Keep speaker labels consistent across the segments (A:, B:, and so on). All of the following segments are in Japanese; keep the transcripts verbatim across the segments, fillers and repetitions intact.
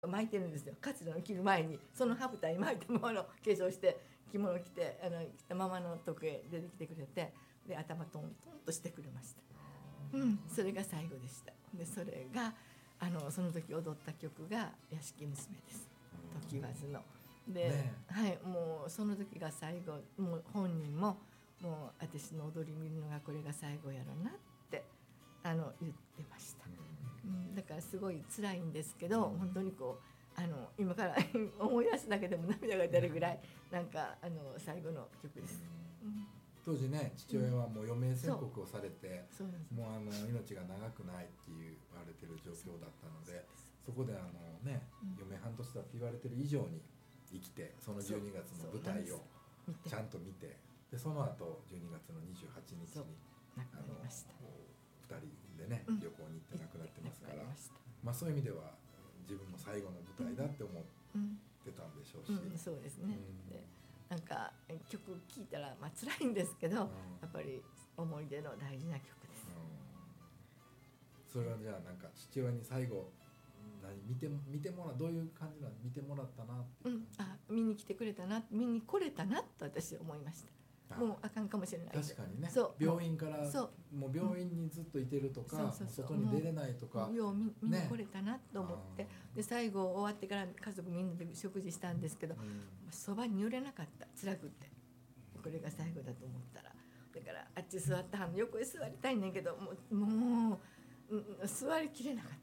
A: 巻いてるんですよ。カツラを着る前にその羽二重巻いたままの化粧して着物着てあの着たままのとこへ出てきてくれて、で頭トントンとしてくれました。うん、それが最後でした。でそれがあのその時踊った曲が屋敷娘です。時わずの。で、ね、はい、もうその時が最後、もう本人ももう私の踊り見るのがこれが最後やろなってあの言ってました。うん、だからすごい辛いんですけど、本当にこうあの今から思い出すだけでも涙が出るぐらいなんかあの最後の曲です。うん、
B: 当時ね、父親はもう余命宣告をされて、うん、もうあの命が長くないって言われてる状況だったので、そこであのね、余命半年だって言われてる以上に生きて、そのじゅうにがつの舞台をちゃんと見て、でその後じゅうにがつのにじゅうはちにちに
A: 亡くなりました。
B: ふたりでね、旅行に行って亡くなってますから、まあそういう意味では自分の最後の舞台だって思ってたんでしょうし、
A: うんうん、そうですね。うん、でなんか曲聴いたらまあ辛いんですけど、うん、やっぱり思い出の大事な曲です。うん、
B: それはじゃあなんか父親に最後何見て見てもらうどういう感じなの、見てもらったなって、
A: うん、あ見に来てくれたな、見に来れたなと私は思いました。もうあかんかもしれない。
B: 確かにね。病院からもう病院にずっといてるとか、うん、外に出れないとか、
A: よう見に来れたなと思って、ね、で最後終わってから家族みんなで食事したんですけど、そば、うん、に寄れなかった、辛くってこれが最後だと思ったら、だからあっち座ったはんの横へ座りたいねんけど、もうもう、うん、座りきれなかった、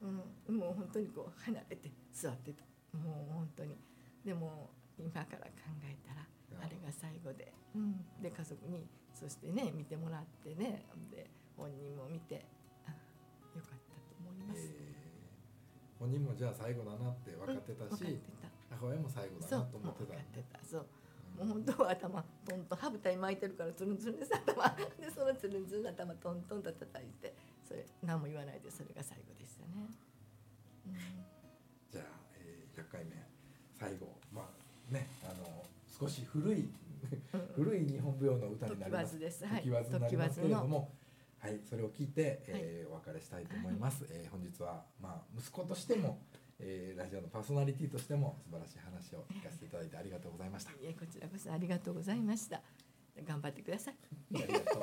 A: うん、もう本当にこう離れて座ってた、もう本当に。でも今から考えたらあれが最後で、うん、で家族にそしてね見てもらってね、で本人も見て、あよかったと思います。え
B: ー、本人もじゃあ最後だなって分かってたし、うん、母親も最後だなと思ってた。
A: そう、もう分かってた。そう、うん、もう本当は頭トントン羽二重巻いてるからツルンツルンです頭で、そのツルンツルンの頭トントンと叩いて、それ何も言わないで、それが最後でしたね。
B: うん、じゃあ、えー、ひゃっかいめ最後、まあね、あの少し古い古い日本舞踊の歌になります。時わずになりますけれども、はい、それを聞いて、えー、お別れしたいと思います。はい、えー、本日はまあ息子としても、えー、ラジオのパーソナリティとしても素晴らしい話を聞かせていただいてありがとうございました。い
A: え、こちらこそありがとうございました。頑張ってください。
B: ありがとう。